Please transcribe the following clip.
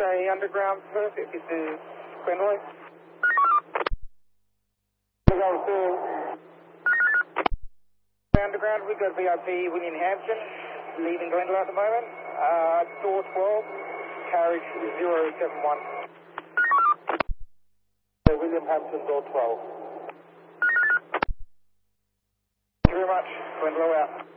Stay underground, perfect. This is Quinley. Underground, we've got VIP William Hampton leaving Glendale at the moment. Door 12, carriage 071. William Hampton, door 12. Thank you very much. Glendale out.